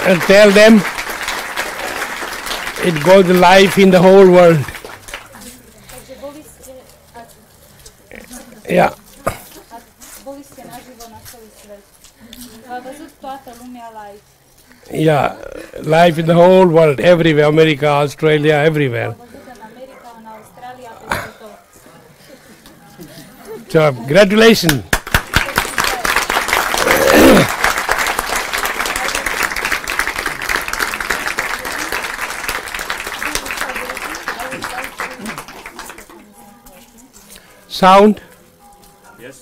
and tell them it goes live in the whole world. Yeah. Yeah, live in the whole world, everywhere, America, Australia, everywhere. So, congratulations. Sound? Yes.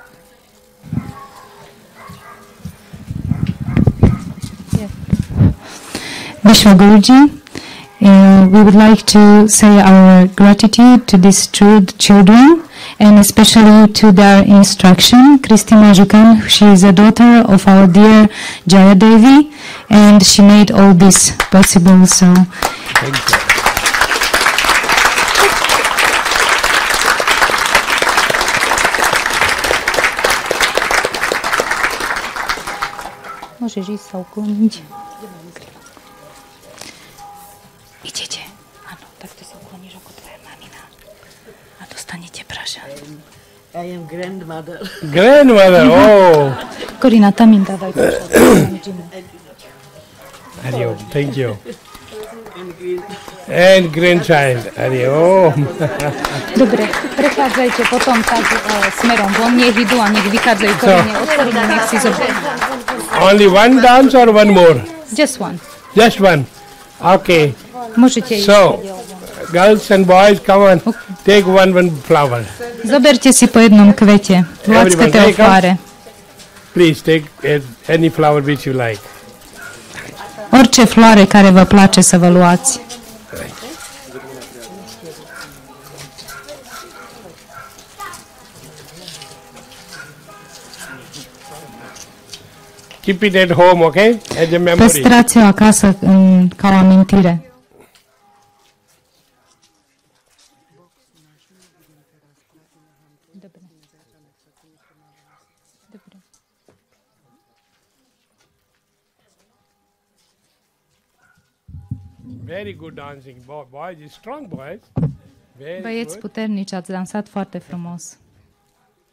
Vishwa Guruji, we would like to say our gratitude to these children and especially to their instruction. Kristi Majukan, she is a daughter of our dear Jaya Devi and she made all this possible. So, thank you. Możesz iść się ukłonić. Idziecie. Ano, tak ty się ukłonisz jako twoja mamina. A dostaniecie prezent. I am grandmother. Grandmother, oh. Corina, tam im dawaj. Hariom, thank you. And grandchild, Hariom. Dobre, prechádzajte potom tak smerom von, nech idú a nech vychádzajú Korine. Od Korine nech si zoberú. Only one dance or one more? Just one. Just one. Okay. Môžete ísť. So, girls and boys, come on. Take one flower. Zoberte si po jednom kvete. Vláckate o fáre. Please take any flower which you like. Orice floare care vă place să vă luați. Keep it at home, okay? As a memory. Păstrați-o acasă ca o amintire. Very good dancing, boys, strong boys. Very Băieți good. puternici, ați dansat foarte frumos.